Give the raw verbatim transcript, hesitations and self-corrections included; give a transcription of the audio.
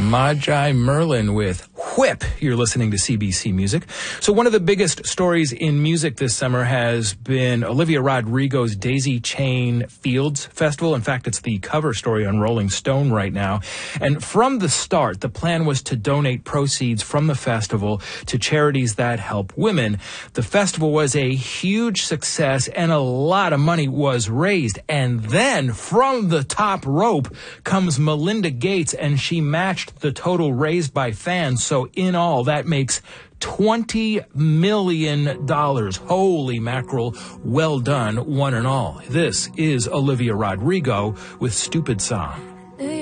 Magi Merlin with Whip. You're listening to C B C Music. So one of the biggest stories in music this summer has been Olivia Rodrigo's Daisy Chain Fields Festival. In fact, it's the cover story on Rolling Stone right now. And from the start, the plan was to donate proceeds from the festival to charities that help women. The festival was a huge success and a lot of money was raised. And then from the top rope comes Melinda Gates, and she matched the total raised by fans. So in all, that makes twenty million dollars. Holy mackerel. Well done, one and all. This is Olivia Rodrigo with Stupid Song.